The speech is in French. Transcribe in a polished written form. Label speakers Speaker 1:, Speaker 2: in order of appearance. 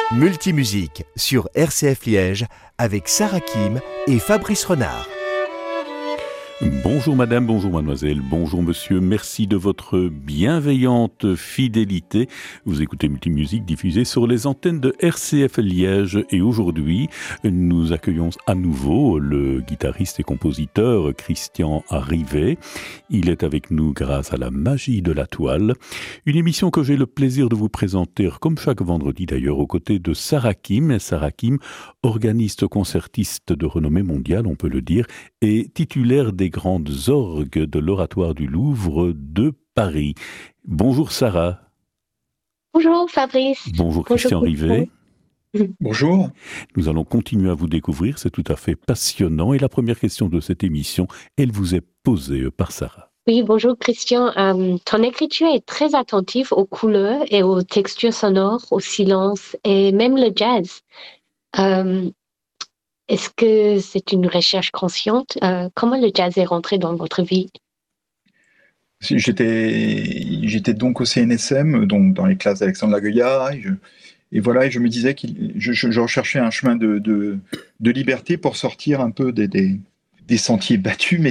Speaker 1: Multimusique sur RCF Liège avec Sarah Kim et Fabrice Renard.
Speaker 2: Bonjour madame, bonjour mademoiselle, bonjour monsieur, merci de votre bienveillante fidélité. Vous écoutez Multimusique diffusée sur les antennes de RCF Liège et aujourd'hui nous accueillons à nouveau le guitariste et compositeur Christian Rivet. Il est avec nous grâce à la magie de la toile. Une émission que j'ai le plaisir de vous présenter comme chaque vendredi d'ailleurs aux côtés de Sarah Kim. Sarah Kim, organiste concertiste de renommée mondiale, on peut le dire, et titulaire des grandes orgues de l'Oratoire du Louvre de Paris. Bonjour Sarah.
Speaker 3: Bonjour Fabrice.
Speaker 2: Bonjour Christian Rivet.
Speaker 4: Bonjour.
Speaker 2: Nous allons continuer à vous découvrir, c'est tout à fait passionnant. Et la première question de cette émission, elle vous est posée par Sarah.
Speaker 3: Oui, bonjour Christian. Ton écriture est très attentive aux couleurs et aux textures sonores, au silence et même le jazz. Est-ce que c'est une recherche consciente? Comment le jazz est rentré dans votre vie?
Speaker 4: J'étais donc au CNSM, donc dans les classes d'Alexandre Lagueilla, et voilà, et je me disais que je recherchais un chemin de liberté pour sortir un peu des sentiers battus, mais